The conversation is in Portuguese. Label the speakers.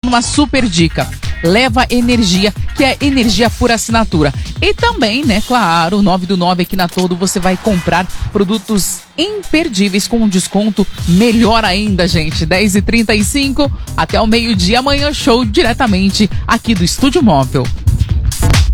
Speaker 1: uma super dica. Leva Energia, que é energia por assinatura. E também, né, claro, 9 do 9 aqui na Todo, você vai comprar produtos imperdíveis com um desconto melhor ainda, gente. 10h35 até o meio-dia, amanhã show diretamente aqui do Estúdio Móvel.